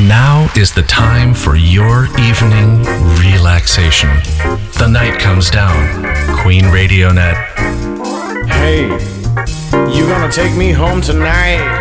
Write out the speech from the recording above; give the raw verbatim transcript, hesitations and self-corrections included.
Now is the time for your evening relaxation. The night comes down. Queen Radio Net. Hey, you gonna take me home tonight?